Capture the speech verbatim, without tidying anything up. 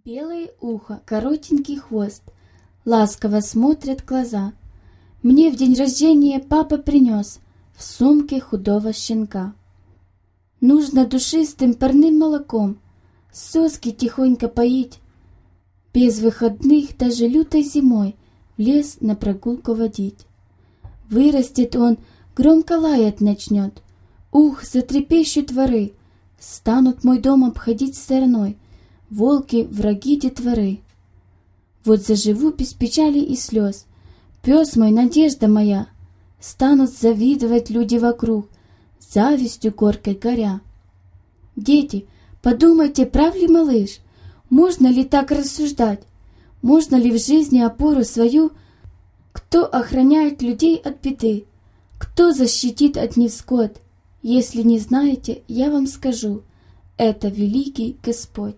Белое ухо, коротенький хвост, ласково смотрят глаза. Мне в день рождения папа принес в сумке худого щенка. Нужно душистым парным молоком соски тихонько поить, без выходных даже лютой зимой в лес на прогулку водить. Вырастет он, громко лаять начнет, ух, затрепещут воры, станут мой дом обходить стороной волки, враги детворы. Вот заживу без печали и слез, пес мой, надежда моя, станут завидовать люди вокруг, завистью горькой горя. Дети, подумайте, прав ли малыш? Можно ли так рассуждать? Можно ли в жизни опору свою? Кто охраняет людей от беды? Кто защитит от невзгод? Если не знаете, я вам скажу, это великий Господь.